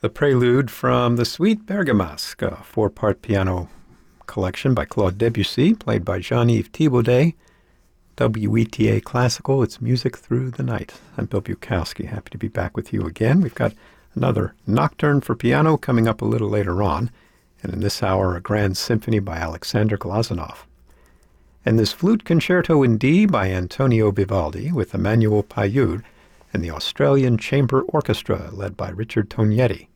The Prelude from the Suite Bergamasque, a four-part piano collection by Claude Debussy, played by Jean-Yves Thibaudet. WETA Classical, it's music through the night. I'm Bill Bukowski, happy to be back with you again. We've got another nocturne for piano coming up a little later on, and in this hour, a grand symphony by Alexander Glazunov. And this flute concerto in D by Antonio Vivaldi with Emmanuel Payud and the Australian Chamber Orchestra led by Richard Tognetti.